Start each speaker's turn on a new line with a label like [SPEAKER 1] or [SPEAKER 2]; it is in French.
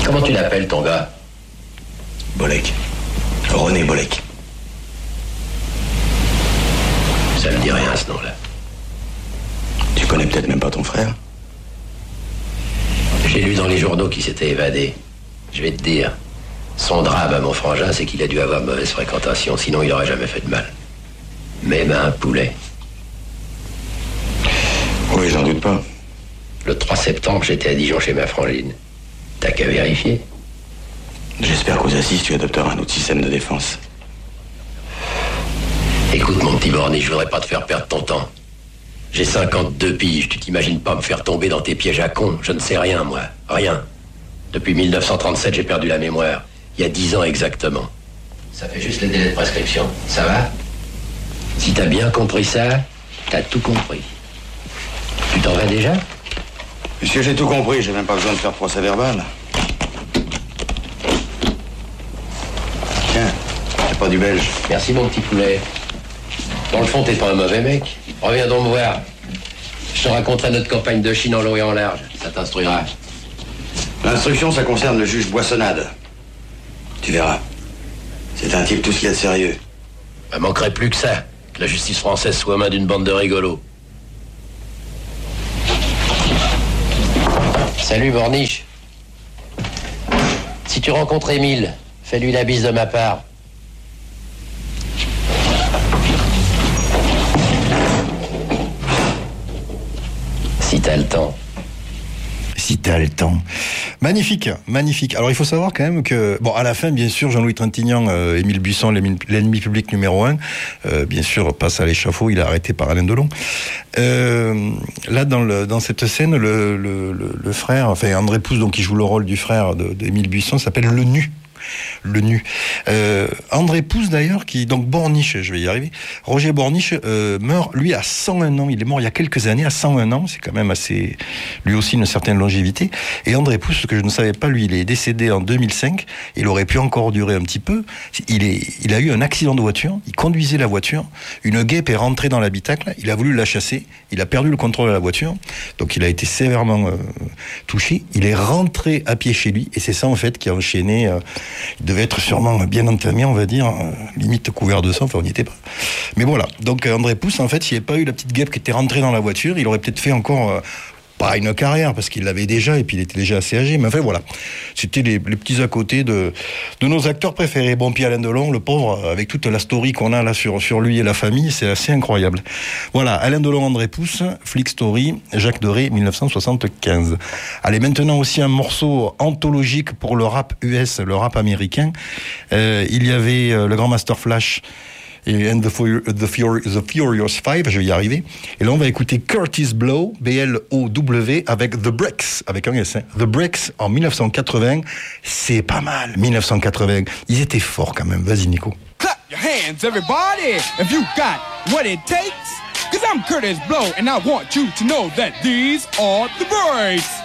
[SPEAKER 1] Comment tu l'appelles, ton gars?
[SPEAKER 2] Bolek. René Bolek.
[SPEAKER 1] Ça me dit rien, ce nom-là.
[SPEAKER 2] Tu connais peut-être même pas ton frère?
[SPEAKER 1] J'ai lu dans les journaux qu'il s'était évadé. Je vais te dire, son drame à mon frangin, c'est qu'il a dû avoir mauvaise fréquentation, sinon il aurait jamais fait de mal. Même un poulet.
[SPEAKER 2] Oui, j'en doute pas.
[SPEAKER 1] Le 3 septembre, j'étais à Dijon chez ma frangine. T'as qu'à vérifier.
[SPEAKER 2] J'espère qu'aux assises, tu adopteras un autre système de défense.
[SPEAKER 1] Écoute, mon petit borné, je voudrais pas te faire perdre ton temps. J'ai 52 piges, tu t'imagines pas me faire tomber dans tes pièges à con. Je ne sais rien, moi. Rien. Depuis 1937, j'ai perdu la mémoire. Il y a 10 ans exactement. Ça fait juste le délai de prescription. Ça va? Si t'as bien compris ça, t'as tout compris. Tu t'en vas déjà?
[SPEAKER 2] Monsieur, j'ai tout compris, j'ai même pas besoin de faire procès verbal. Tiens, c'est pas du belge.
[SPEAKER 1] Merci, mon petit poulet. Dans le fond, t'es pas un mauvais mec. Reviens donc me voir. Je te raconterai notre campagne de Chine en long et en large. Ça t'instruira.
[SPEAKER 2] L'instruction, ça concerne le juge Boissonnade. Tu verras. C'est un type tout ce qu'il y a de sérieux.
[SPEAKER 1] Il manquerait plus que ça. Que la justice française soit aux mains d'une bande de rigolos. Salut, Borniche. Si tu rencontres Émile, fais-lui la bise de ma part. Si t'as le temps.
[SPEAKER 3] Si t'as le temps. Magnifique, magnifique. Alors il faut savoir quand même que, bon, à la fin, bien sûr, Jean-Louis Trintignant, Émile Buisson, l'ennemi public numéro 1, bien sûr, passe à l'échafaud, il est arrêté par Alain Delon. Là, dans cette scène, le frère, enfin André Pousse, donc qui joue le rôle du frère d'Émile Buisson, s'appelle Le Nu. Le Nu. André Pousse d'ailleurs, qui donc Borniche, je vais y arriver. Roger Borniche meurt lui à 101 ans. Il est mort il y a quelques années à 101 ans. C'est quand même assez, lui aussi une certaine longévité. Et André Pousse, ce que je ne savais pas, lui, il est décédé en 2005. Il aurait pu encore durer un petit peu. Il a eu un accident de voiture. Il conduisait la voiture. Une guêpe est rentrée dans l'habitacle. Il a voulu la chasser. Il a perdu le contrôle de la voiture. Donc il a été sévèrement touché. Il est rentré à pied chez lui. Et c'est ça en fait qui a enchaîné. Il devait être sûrement bien entamé, on va dire, limite couvert de sang, enfin on n'y était pas. Mais voilà, donc André Pousse, en fait, s'il n'y avait pas eu la petite guêpe qui était rentrée dans la voiture, il aurait peut-être fait encore, pas une carrière, parce qu'il l'avait déjà, et puis il était déjà assez âgé, mais enfin voilà. C'était les petits à côté de nos acteurs préférés. Bon, puis Alain Delon, le pauvre, avec toute la story qu'on a là sur lui et la famille, c'est assez incroyable. Voilà, Alain Delon, André Pousse, Flick Story, Jacques Deray, 1975. Allez, maintenant aussi un morceau anthologique pour le rap US, le rap américain. Il y avait le Grand Master Flash, et The Furious Five, je vais y arriver. Et là, on va écouter Curtis Blow, B-L-O-W, avec The Breaks, avec un S, hein. The Breaks, en 1980. C'est pas mal, 1980. Ils étaient forts quand même. Vas-y, Nico.
[SPEAKER 4] Clap your hands, everybody, if you got what it takes. 'Cause I'm Curtis Blow, and I want you to know that these are the breaks.